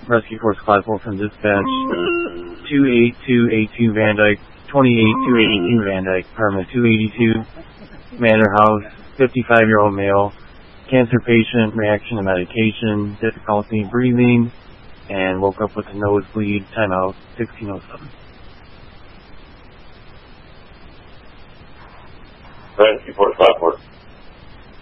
Rescue Force 54 from dispatch. 28282 Van Dyke, 28282 Van Dyke, apartment 282, Manor House, 55-year-old male, cancer patient, reaction to medication, difficulty breathing, and woke up with a nosebleed, timeout 1607. Rescue Force 54.